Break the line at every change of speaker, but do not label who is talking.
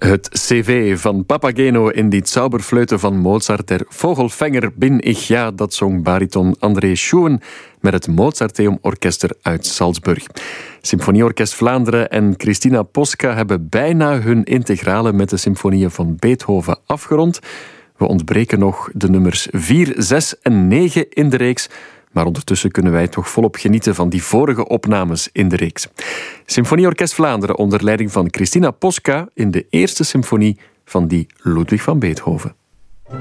Het cv van Papageno in die Zauberflöte van Mozart, der Vogelfänger bin ich, ja, dat zong bariton André Schuwen met het Mozarteum Orkester uit Salzburg. Symfonieorkest Vlaanderen en Christina Posca hebben bijna hun integrale met de symfonieën van Beethoven afgerond. We ontbreken nog de nummers 4, 6 en 9 in de reeks, maar ondertussen kunnen wij toch volop genieten van die vorige opnames in de reeks. Symfonieorkest Vlaanderen onder leiding van Christina Posca in de eerste symfonie van die Ludwig van Beethoven.